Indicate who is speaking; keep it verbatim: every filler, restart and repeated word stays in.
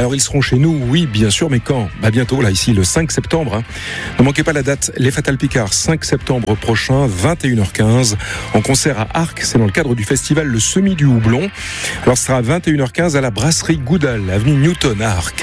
Speaker 1: Alors ils seront chez nous, oui bien sûr, mais quand ? Bah bientôt, là ici le cinq septembre. Hein. Ne manquez pas la date, les Fatal Picard, cinq septembre prochain, vingt et une heures quinze, en concert à Arques, c'est dans le cadre du festival Le Semis du Houblon. Alors ce sera à vingt et une heures quinze à la brasserie Goudal, avenue Newton à Arques.